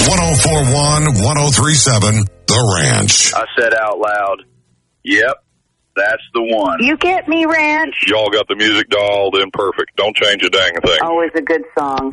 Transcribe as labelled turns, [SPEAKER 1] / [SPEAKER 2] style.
[SPEAKER 1] 1041, 1037, The Ranch.
[SPEAKER 2] I said out loud, yep, that's the one.
[SPEAKER 3] You get me, Ranch?
[SPEAKER 2] Y'all got the music dialed in perfect. Don't change a dang thing.
[SPEAKER 3] Always a good song.